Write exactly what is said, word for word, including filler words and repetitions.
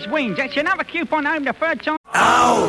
wins. That's another coupon home the third time. Ow!